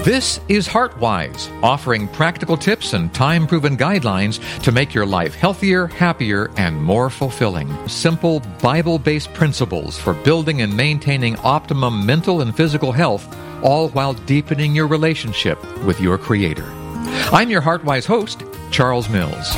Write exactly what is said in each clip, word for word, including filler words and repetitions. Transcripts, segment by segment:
This is HeartWise, offering practical tips and time-proven guidelines to make your life healthier, happier, and more fulfilling. Simple Bible-based principles for building and maintaining optimum mental and physical health, all while deepening your relationship with your Creator. I'm your HeartWise host, Charles Mills.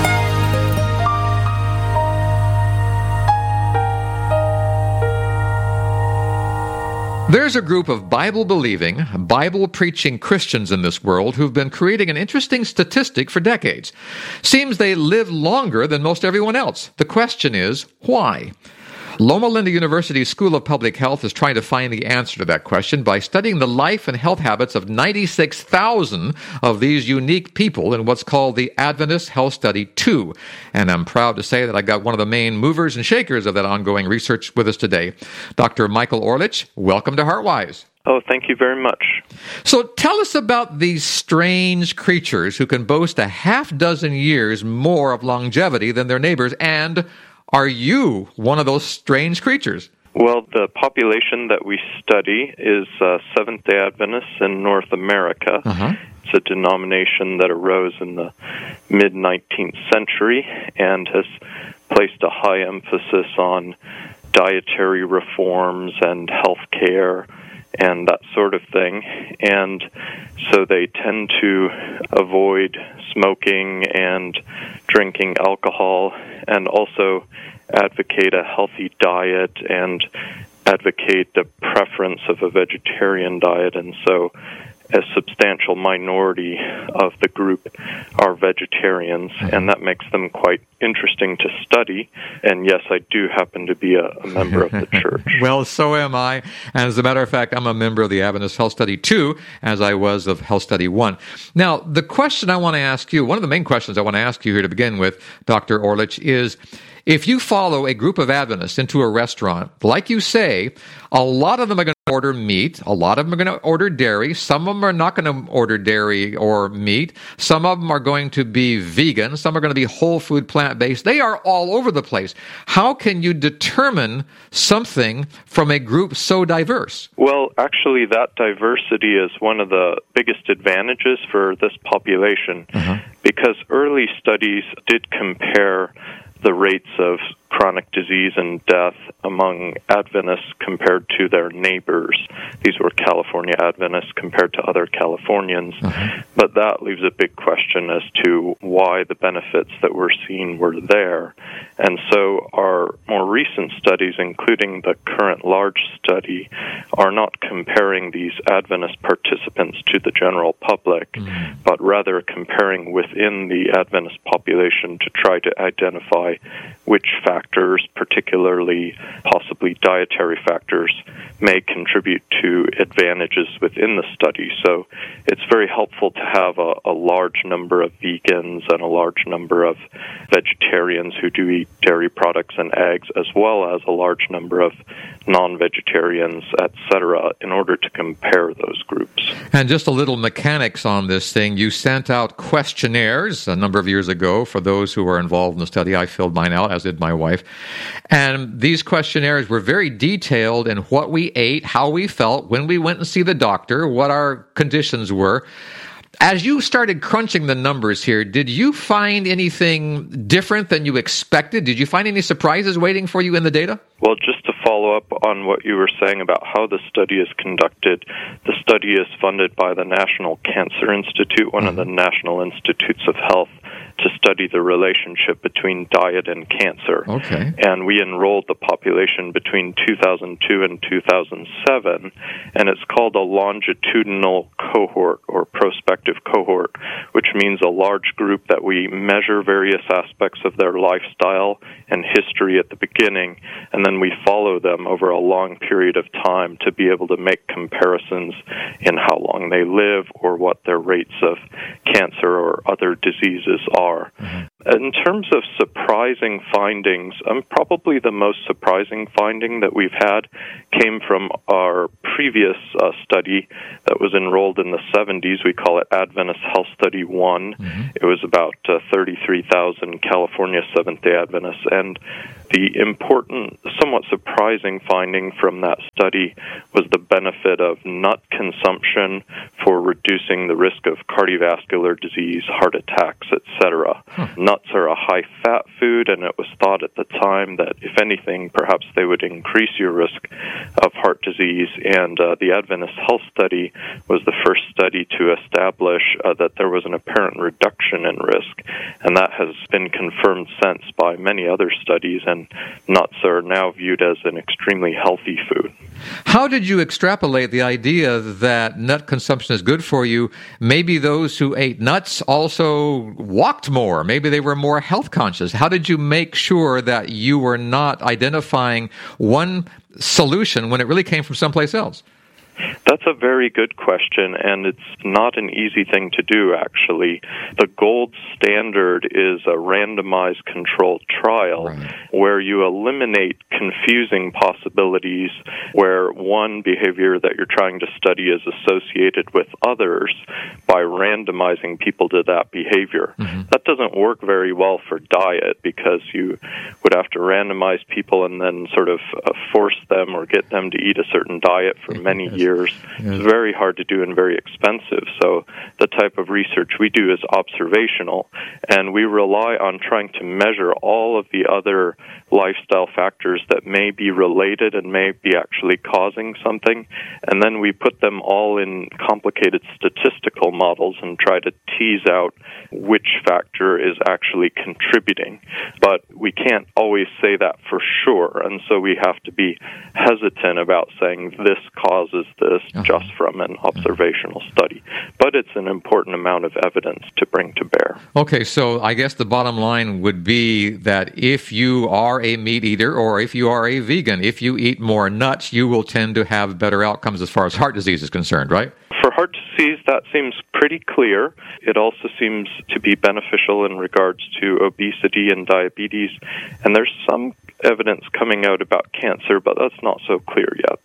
There's a group of Bible-believing, Bible-preaching Christians in this world who've been creating an interesting statistic for decades. Seems they live longer than most everyone else. The question is, why? Loma Linda University School of Public Health is trying to find the answer to that question by studying the life and health habits of ninety-six thousand of these unique people in what's called the Adventist Health Study two. And I'm proud to say that I got one of the main movers and shakers of that ongoing research with us today. Doctor Michael Orlich, welcome to HeartWise. Oh, thank you very much. So tell us about these strange creatures who can boast a half dozen years more of longevity than their neighbors, and are you one of those strange creatures? Well, the population that we study is uh, Seventh-day Adventists in North America. Uh-huh. It's a denomination that arose in the mid-nineteenth century and has placed a high emphasis on dietary reforms and health care and that sort of thing. And so they tend to avoid smoking and drinking alcohol, and also advocate a healthy diet and advocate the preference of a vegetarian diet. And so a substantial minority of the group are vegetarians, and that makes them quite interesting to study. And yes, I do happen to be a, a member of the church. Well, so am I. And as a matter of fact, I'm a member of the Adventist Health Study two, as I was of Health Study one. Now, the question I want to ask you, one of the main questions I want to ask you here to begin with, Doctor Orlich, is if you follow a group of Adventists into a restaurant, like you say, a lot of them are going to order meat, a lot of them are going to order dairy, some of them are not going to order dairy or meat, some of them are going to be vegan, some are going to be whole food, plant-based. They are all over the place. How can you determine something from a group so diverse? Well, actually, that diversity is one of the biggest advantages for this population, uh-huh. because early studies did compare the rates of chronic disease and death among Adventists compared to their neighbors. These were California Adventists compared to other Californians. Uh-huh. But that leaves a big question as to why the benefits that we're seeing were there. And so our more recent studies, including the current large study, are not comparing these Adventist participants to the general public, mm-hmm. but rather comparing within the Adventist population to try to identify which factors, particularly possibly dietary factors, may contribute to advantages within the study. So it's very helpful to have a, a large number of vegans and a large number of vegetarians who do eat dairy products and eggs, as well as a large number of non-vegetarians, et cetera, in order to compare those groups. And just a little mechanics on this thing. You sent out questionnaires a number of years ago for those who were involved in the study. I filled mine out, as did my wife. And these questionnaires were very detailed in what we ate, how we felt, when we went and see the doctor, what our conditions were. As you started crunching the numbers here, did you find anything different than you expected? Did you find any surprises waiting for you in the data? Well, just to follow up on what you were saying about how the study is conducted, the study is funded by the National Cancer Institute, one mm-hmm. of the National Institutes of Health, to study the relationship between diet and cancer. Okay. And we enrolled the population between two thousand two and two thousand seven, and it's called a longitudinal cohort or prospective cohort, which means a large group that we measure various aspects of their lifestyle and history at the beginning, and then we follow them over a long period of time to be able to make comparisons in how long they live or what their rates of cancer or other diseases are. Mm-hmm. In terms of surprising findings, um, probably the most surprising finding that we've had came from our previous uh, study that was enrolled in the seventies. We call it Adventist Health Study one. Mm-hmm. It was about uh, thirty-three thousand California Seventh-day Adventists. And the important, somewhat surprising finding from that study was the benefit of nut consumption for reducing the risk of cardiovascular disease, heart attacks, et cetera. Huh. Nuts are a high-fat food, and it was thought at the time that, if anything, perhaps they would increase your risk of heart disease. And uh, the Adventist Health Study was the first study to establish uh, that there was an apparent reduction in risk, and that has been confirmed since by many other studies, and nuts are now viewed as an extremely healthy food. How did you extrapolate the idea that nut consumption is good for you? Maybe those who ate nuts also walked more. Maybe they were more health conscious. How did you make sure that you were not identifying one solution when it really came from someplace else? That's a very good question, and it's not an easy thing to do, actually. The gold standard is a randomized controlled trial right. where you eliminate confusing possibilities where one behavior that you're trying to study is associated with others by randomizing people to that behavior. Mm-hmm. That doesn't work very well for diet because you would have to randomize people and then sort of uh, force them or get them to eat a certain diet for many yes. years. Years. Yes. It's very hard to do and very expensive. So the type of research we do is observational, and we rely on trying to measure all of the other lifestyle factors that may be related and may be actually causing something, and then we put them all in complicated statistical models and try to tease out which factor is actually contributing. But we can't always say that for sure, and so we have to be hesitant about saying this causes this uh-huh. just from an observational uh-huh. study. But it's an important amount of evidence to bring to bear. Okay, so I guess the bottom line would be that if you are a meat eater or if you are a vegan, if you eat more nuts, you will tend to have better outcomes as far as heart disease is concerned, right? For heart disease, that seems pretty clear. It also seems to be beneficial in regards to obesity and diabetes. And there's some evidence coming out about cancer, but that's not so clear yet.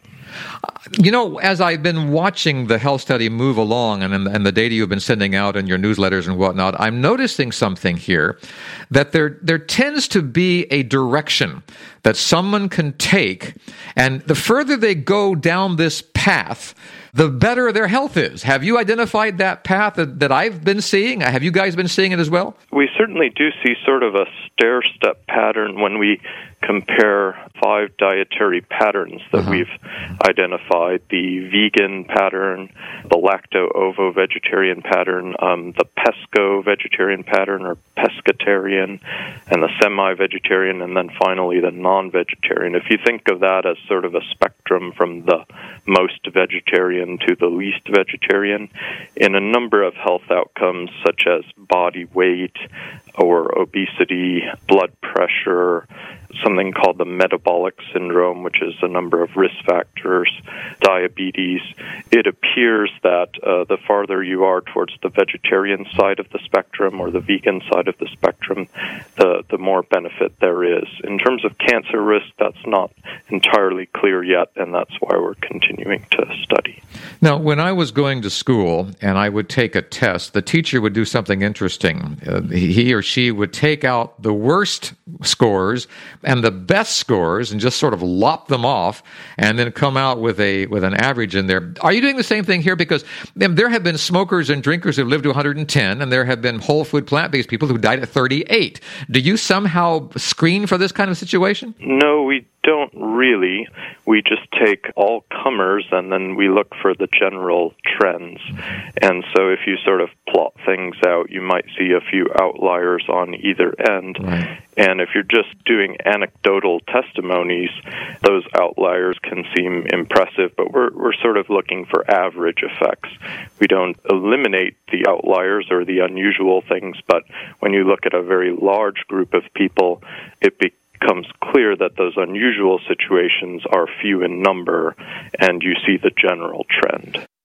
You know, as I've been watching the health study move along and, and the data you've been sending out in your newsletters and whatnot, I'm noticing something here, that there there tends to be a direction that someone can take, and the further they go down this path, the better their health is. Have you identified that path that, that I've been seeing? Have you guys been seeing it as well? We certainly do see sort of a stair-step pattern when we compare five dietary patterns that uh-huh. we've identified: the vegan pattern, the lacto-ovo-vegetarian pattern, um, the pesco-vegetarian pattern or pescatarian, and the semi-vegetarian, and then finally the non-vegetarian. If you think of that as sort of a spectrum from the most vegetarian to the least vegetarian, in a number of health outcomes such as body weight or obesity, blood pressure, something called the metabolic syndrome, which is a number of risk factors, diabetes, it appears that uh, the farther you are towards the vegetarian side of the spectrum or the vegan side of the spectrum, the, the more benefit there is. In terms of cancer risk, that's not entirely clear yet, and that's why we're continuing to study. Now, when I was going to school and I would take a test, the teacher would do something interesting. Uh, he or she would take out the worst scores and the best scores and just sort of lop them off and then come out with a with an average in there. Are you doing the same thing here? Because there have been smokers and drinkers who lived to one hundred ten, and there have been whole food plant-based people who died at thirty-eight. Do you somehow screen for this kind of situation? No, we don't really. We just take all comers and then we look for the general trends. And so if you sort of plot things out, you might see a few outliers on either end. Right. And if you're just doing anecdotal testimonies, those outliers can seem impressive, but we're we're sort of looking for average effects. We don't eliminate the outliers or the unusual things, but when you look at a very large group of people, it becomes becomes clear that those unusual situations are few in number, and you see the general trend.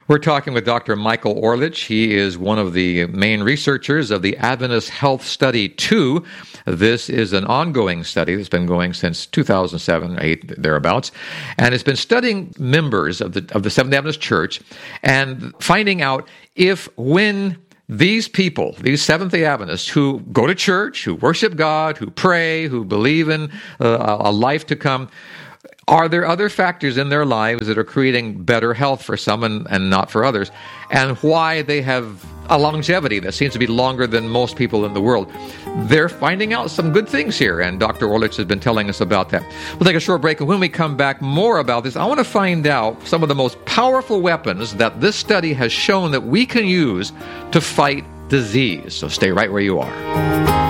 We're talking with Doctor Michael Orlich. He is one of the main researchers of the Adventist Health Study two. This is an ongoing study that's been going since two thousand seven, eight, thereabouts, and it's been studying members of the of the Seventh-day Adventist Church and finding out if when these people, these Seventh-day Adventists who go to church, who worship God, who pray, who believe in uh, a life to come, are there other factors in their lives that are creating better health for some and, and not for others? And why they have a longevity that seems to be longer than most people in the world. They're finding out some good things here, and Doctor Orlich has been telling us about that. We'll take a short break, and when we come back, more about this. I want to find out some of the most powerful weapons that this study has shown that we can use to fight disease. So stay right where you are.